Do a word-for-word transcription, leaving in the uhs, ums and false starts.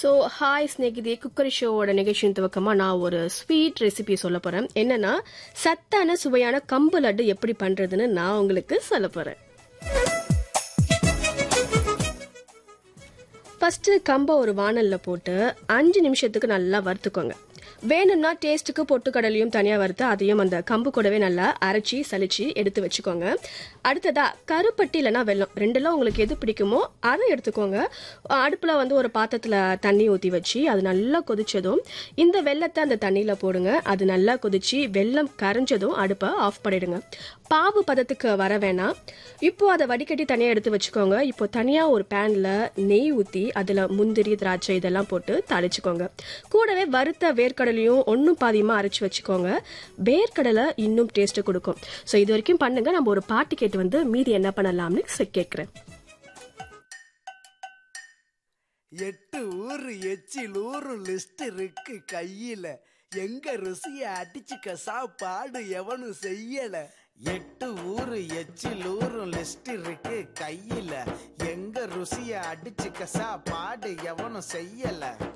So hi ஸ்நேகிதே, cookery ஷோவோட நிகழ்ச்சியின் துவக்கமாக நான் ஒரு ஸ்வீட் ரெசிபி சொல்ல போகிறேன். என்னன்னா, சத்தான சுவையான கம்பு லட்டு எப்படி பண்ணுறதுன்னு நான் உங்களுக்கு சொல்ல போகிறேன். ஃபஸ்ட்டு கம்பை ஒரு வானலில் போட்டு அஞ்சு நிமிஷத்துக்கு நல்லா வறுத்துக்கோங்க. வேணும்னா டேஸ்ட்டுக்கு பொட்டுக்கடலையும் தனியாக வறுத்து அதையும் அந்த கம்பு கூடவே நல்லா அரைச்சி சலிச்சு எடுத்து வச்சுக்கோங்க. அடுத்ததா கருப்பட்டி இல்லைனா வெல்லம் ரெண்டுலாம் உங்களுக்கு எது பிடிக்குமோ அதை எடுத்துக்கோங்க. அடுப்பில் வந்து ஒரு பாத்திரத்தில் தண்ணி ஊற்றி வச்சு அது நல்லா கொதிச்சதும் இந்த வெல்லத்தை அந்த தண்ணியில் போடுங்க. அது நல்லா கொதிச்சு வெல்லம் கரைஞ்சதும் அடுப்பை ஆஃப் பண்ணிடுங்க. பாவு பதத்துக்கு வர வேணாம். இப்போ அதை வடிகட்டி தனியாக எடுத்து வச்சுக்கோங்க. இப்போ தனியாக ஒரு பேனில் நெய் ஊற்றி அதில் முந்திரி திராட்சை இதெல்லாம் போட்டு தாளிச்சுக்கோங்க. கூடவே வறுத்த வேர்க்கடலையும் ஒன்றும் பாதியமாக அரைச்சி வச்சுக்கோங்க. வேர்க்கடலை இன்னும் டேஸ்ட்டு கொடுக்கும். ஸோ இது வரைக்கும் பண்ணுங்க. நம்ம ஒரு பாட்டு கேட்டு வந்து மீதி என்ன பண்ணலாம்னு கேட்குறேன். எட்டு ஊரு எச்சில் ஊரு லிஸ்ட் இருக்கு கையில, எங்க ருசிய அடிச்சுக்க சாப்பாடு எவனும் செய்யல. எட்டு ஊரு எச்சில் ஊரு லிஸ்ட் இருக்கு கையில, எங்க ருசிய அடிச்சுக்க சாப்பாடு எவனும் செய்யல.